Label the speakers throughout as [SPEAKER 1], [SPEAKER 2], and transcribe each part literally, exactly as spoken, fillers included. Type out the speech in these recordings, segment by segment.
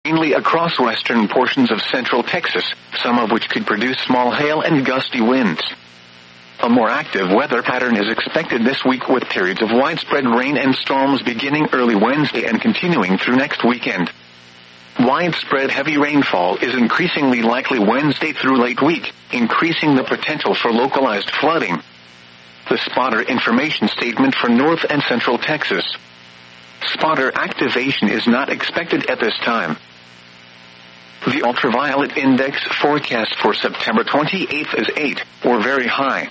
[SPEAKER 1] mainly across western portions of central Texas, some of which could produce small hail and gusty winds. A more active weather pattern is expected this week with periods of widespread rain and storms beginning early Wednesday and continuing through next weekend. Widespread heavy rainfall is increasingly likely Wednesday through late week, increasing the potential for localized flooding. The spotter information statement for North and Central Texas. Spotter activation is not expected at this time. The ultraviolet index forecast for September twenty-eighth is eight, or very high.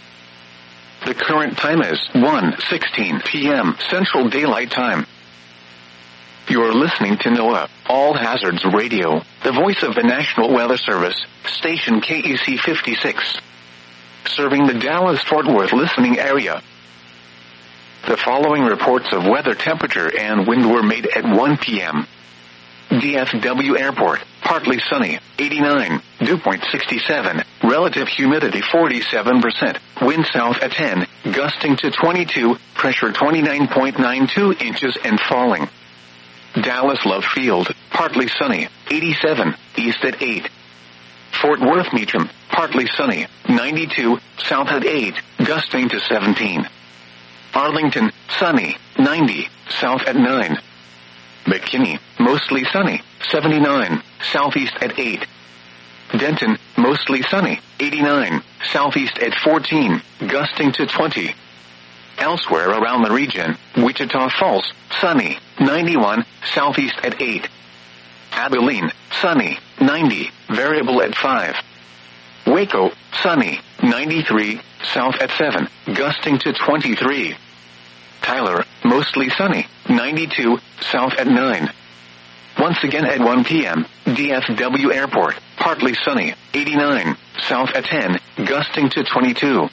[SPEAKER 1] The current time is one sixteen p m Central Daylight Time. You're listening to NOAA All Hazards Radio, the voice of the National Weather Service, station K E C fifty-six. Serving the Dallas-Fort Worth listening area. The following reports of weather temperature and wind were made at one p m D F W Airport, partly sunny, eighty-nine, dew point sixty-seven, relative humidity forty-seven percent, wind south at ten, gusting to twenty-two, pressure twenty-nine point nine two inches and falling. Dallas Love Field, partly sunny, eighty-seven, east at eight. Fort Worth Meacham, partly sunny, ninety-two, south at eight, gusting to seventeen. Arlington, sunny, ninety, south at nine. McKinney, mostly sunny, seventy-nine, southeast at eight. Denton, mostly sunny, eighty-nine, southeast at fourteen, gusting to twenty. Elsewhere around the region, Wichita Falls, sunny, ninety-one, southeast at eight. Abilene, sunny, ninety, variable at five. Waco, sunny, ninety-three, south at seven, gusting to twenty-three. Tyler, mostly sunny, ninety-two, south at nine. Once again at one p m, D F W Airport, partly sunny, eighty-nine, south at ten, gusting to twenty-two.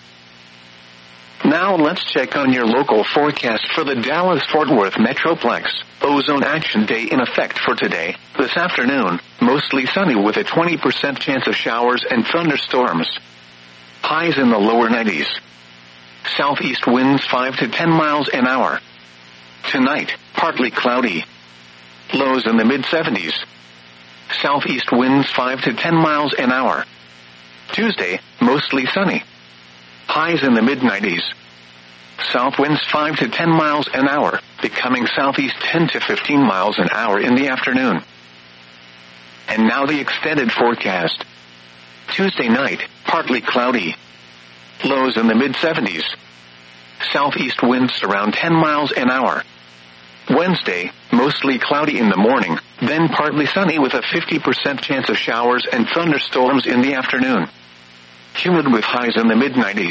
[SPEAKER 1] Now let's check on your local forecast for the Dallas-Fort Worth Metroplex. Ozone Action Day in effect for today, this afternoon, mostly sunny with a twenty percent chance of showers and thunderstorms. Highs in the lower nineties. Southeast winds five to ten miles an hour. Tonight, partly cloudy. Lows in the mid seventies. Southeast winds five to ten miles an hour. Tuesday, mostly sunny. Highs in the mid nineties. South winds five to ten miles an hour, becoming southeast ten to fifteen miles an hour in the afternoon. And now the extended forecast. Tuesday night, partly cloudy. Lows in the mid seventies. Southeast winds around ten miles an hour. Wednesday, mostly cloudy in the morning, then partly sunny with a fifty percent chance of showers and thunderstorms in the afternoon. Humid with highs in the mid nineties.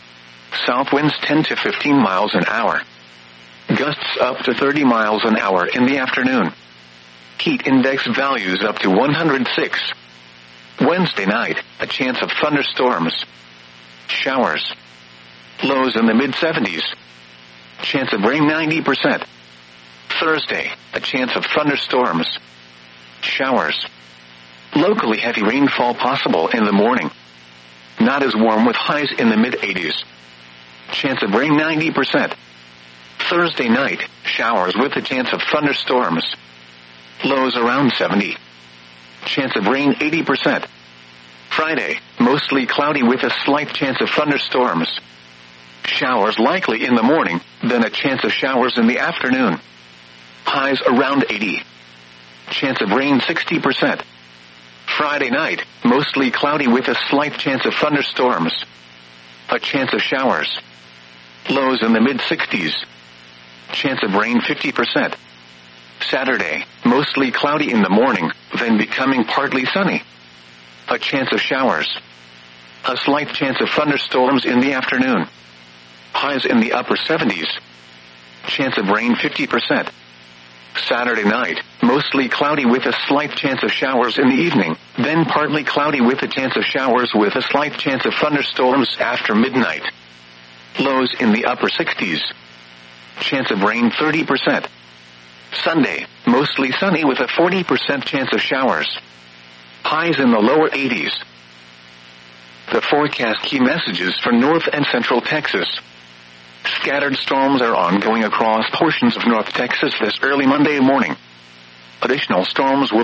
[SPEAKER 1] South winds ten to fifteen miles an hour. Gusts up to thirty miles an hour in the afternoon. Heat index values up to one hundred six. Wednesday night, a chance of thunderstorms. Showers. Lows in the mid seventies. Chance of rain ninety percent. Thursday, a chance of thunderstorms. Showers. Locally heavy rainfall possible in the morning. Not as warm with highs in the mid eighties. Chance of rain ninety percent. Thursday night, showers with a chance of thunderstorms. Lows around seventy. Chance of rain eighty percent. Friday, mostly cloudy with a slight chance of thunderstorms. Showers likely in the morning, then a chance of showers in the afternoon. Highs around eighty. Chance of rain sixty percent. Friday night, mostly cloudy with a slight chance of thunderstorms. A chance of showers. Lows in the mid sixties. Chance of rain fifty percent. Saturday, mostly cloudy in the morning, then becoming partly sunny. A chance of showers. A slight chance of thunderstorms in the afternoon. Highs in the upper seventies. Chance of rain fifty percent. Saturday night, mostly cloudy with a slight chance of showers in the evening, then partly cloudy with a chance of showers with a slight chance of thunderstorms after midnight. Lows in the upper sixties. Chance of rain thirty percent. Sunday, mostly sunny with a forty percent chance of showers. Highs in the lower eighties. The forecast key messages for North and Central Texas. Scattered storms are ongoing across portions of North Texas this early Monday morning. Additional storms will